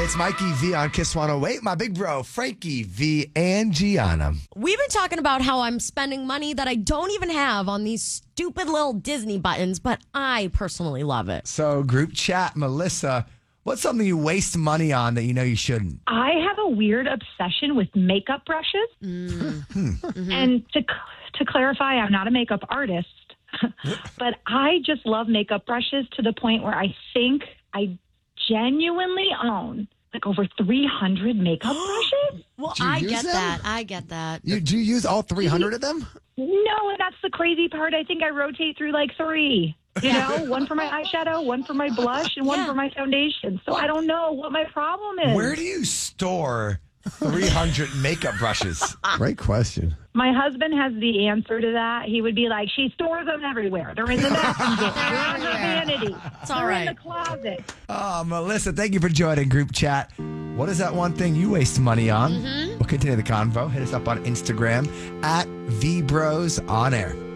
It's Mikey V on Kiss 108. My big bro, Frankie V and Gianna. We've been talking about how I'm spending money that I don't even have on these stupid little Disney buttons, but I personally love it. So, group chat, Melissa, what's something you waste money on that you know you shouldn't? I have a weird obsession with makeup brushes. And to clarify, I'm not a makeup artist, but I just love makeup brushes to the point where I think I genuinely own like over 300 makeup brushes. Well, Do you I use get them? that. I get that. Do you use all 300 of them? No, and that's the crazy part. I think I rotate through like 3. You know, one for my eyeshadow, one for my blush, and one for my foundation. So I don't know what my problem is. Where do you store 300 makeup brushes? Great question. My husband has the answer to that. He would be like, she stores them everywhere. They're in the bathroom drawer. They're in her vanity. It's all They're right. in the closet. Oh, Melissa, thank you for joining group chat. What is that one thing you waste money on? We'll continue the convo. Hit us up on Instagram at VBrosOnAir.